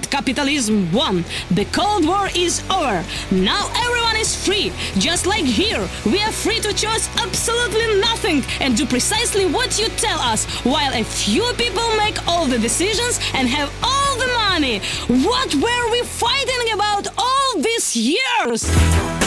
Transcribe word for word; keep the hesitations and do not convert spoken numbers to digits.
but capitalism won. The Cold War is over. Now everyone is free. Just like here, we are free to choose absolutely nothing and do precisely what you tell us, while a few people make all the decisions and have all the money. What were we fighting about all these years?